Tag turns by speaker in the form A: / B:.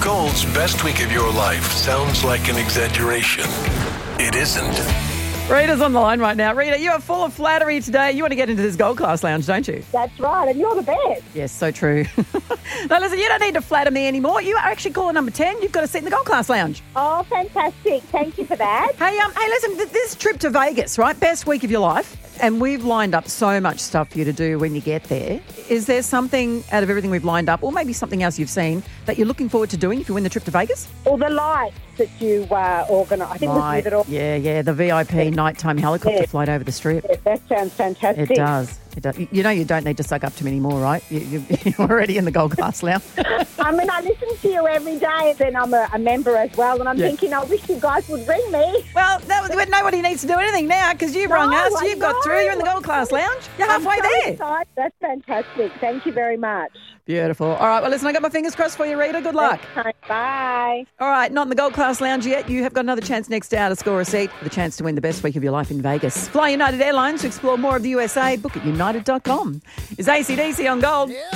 A: Gold's best week of your life sounds like an exaggeration. It isn't.
B: Rita's on the line right now. Rita, you are full of flattery today. You want to get into this Gold Class Lounge, don't you?
C: That's right, and you're the best.
B: Yes, so true. Now, listen, you don't need to flatter me anymore. You are actually caller number 10. You've got a seat in the Gold Class Lounge.
C: Oh, fantastic. Thank you for that.
B: Hey, listen, this trip to Vegas, right? Best week of your life. And we've lined up so much stuff for you to do when you get there. Is there something out of everything we've lined up, or maybe something else you've seen, that you're looking forward to doing if you win the trip to Vegas?
C: All the lights that you organise. I think we'll do it all.
B: Yeah, the VIP nighttime helicopter flight over the strip.
C: Yeah, that sounds fantastic.
B: It does. You know you don't need to suck up to me anymore, right? You're already in the Gold Class Lounge.
C: I mean, I listen to you every day, and I'm a member as well, and I'm thinking, I wish you guys would ring me.
B: Well, nobody needs to do anything now because you've rung us. You've got through. You're in the Gold Class Lounge. You're halfway there.
C: Excited. That's fantastic. Thank you very much.
B: Beautiful. All right, well, listen, I got my fingers crossed for you, Rita. Good luck.
C: Bye.
B: All right, not in the Gold Class Lounge yet. You have got another chance next hour to score a seat for the chance to win the best week of your life in Vegas. Fly United Airlines to explore more of the USA. Book at united.com. It's AC/DC on Gold.